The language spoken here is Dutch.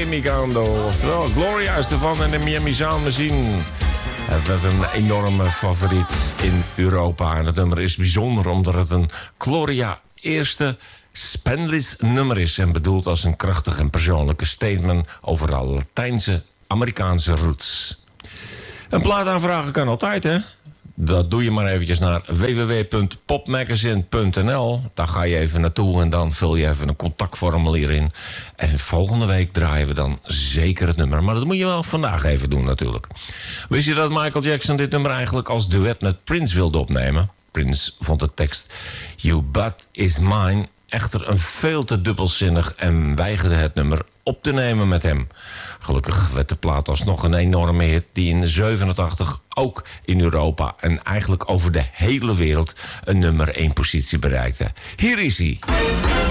Amy Gando. Oftewel, Gloria is ervan en de Miami Sound Machine. Het werd een enorme favoriet in Europa. En het nummer is bijzonder omdat het een Gloria eerste Spanglish nummer is. En bedoeld als een krachtig en persoonlijke statement over de Latijnse Amerikaanse roots. Een plaat aanvragen kan altijd, hè? Dat doe je maar eventjes naar www.popmagazine.nl. Daar ga je even naartoe en dan vul je even een contactformulier in. En volgende week draaien we dan zeker het nummer. Maar dat moet je wel vandaag even doen natuurlijk. Wist je dat Michael Jackson dit nummer eigenlijk als duet met Prince wilde opnemen? Prince vond de tekst You But Is Mine echter een veel te dubbelzinnig en weigerde het nummer op te nemen met hem. Gelukkig werd de plaat alsnog een enorme hit die in 1987 ook in Europa en eigenlijk over de hele wereld een nummer 1 positie bereikte. Hier is hij.